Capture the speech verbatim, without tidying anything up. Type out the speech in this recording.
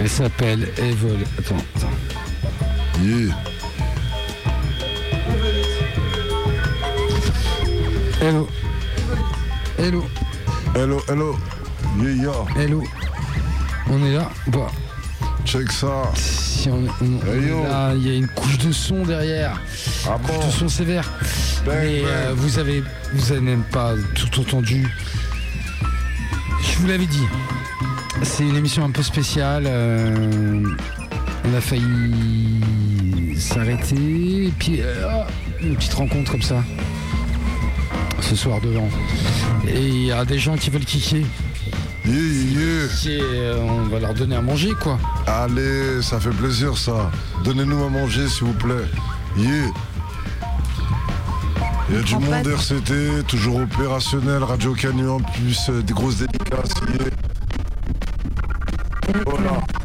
Elle s'appelle Evol. Attends, attends. Yeah. Hello. Hello. Hello, hello. Yeah, yeah. Hello. On est là ou pas? Check ça. Si on, on, Hey, on est là, il y a une couche de son derrière. Ah Couche bon? de son sévère. Bang, Mais bang. euh, vous avez, vous avez même pas tout entendu. Je vous l'avais dit. C'est une émission un peu spéciale. euh, on a failli s'arrêter. Et puis, euh, oh, une petite rencontre comme ça. Ce soir devant. Et il y a des gens qui veulent kicker. Yeah, yeah. Et euh, on va leur donner à manger, quoi. Allez, ça fait plaisir ça. Donnez-nous à manger s'il vous plaît. Yeah. Il y a du monde R C T, toujours opérationnel, Radio Canu en plus, euh, des grosses dédicaces. Yeah. Voilà.